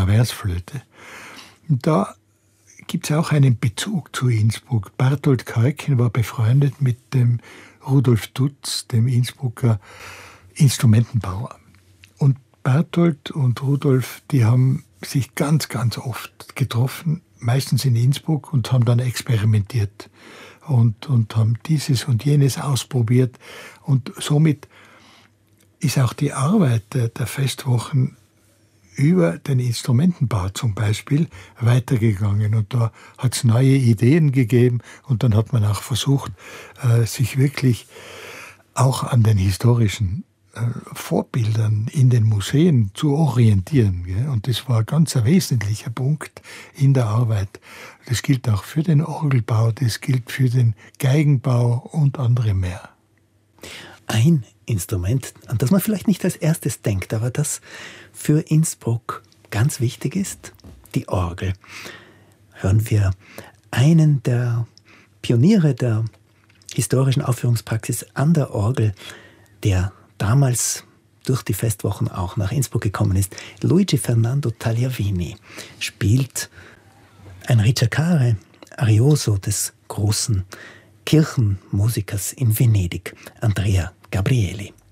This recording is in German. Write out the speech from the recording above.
Traversflöte. Und da gibt es auch einen Bezug zu Innsbruck. Barthold Keuken war befreundet mit dem Rudolf Dutz, dem Innsbrucker Instrumentenbauer. Und Barthold und Rudolf, die haben sich ganz, ganz oft getroffen, meistens in Innsbruck, und haben dann experimentiert und haben dieses und jenes ausprobiert. Und somit ist auch die Arbeit der Festwochen über den Instrumentenbau zum Beispiel weitergegangen. Und da hat es neue Ideen gegeben. Und dann hat man auch versucht, sich wirklich auch an den historischen Vorbildern in den Museen zu orientieren. Und das war ganz ein wesentlicher Punkt in der Arbeit. Das gilt auch für den Orgelbau, das gilt für den Geigenbau und andere mehr. Ein Instrument, an das man vielleicht nicht als erstes denkt, aber das für Innsbruck ganz wichtig ist, die Orgel. Hören wir einen der Pioniere der historischen Aufführungspraxis an der Orgel, der damals durch die Festwochen auch nach Innsbruck gekommen ist. Luigi Fernando Tagliavini spielt ein Ricercare Arioso des großen Kirchenmusikers in Venedig, Andrea Gabrieli.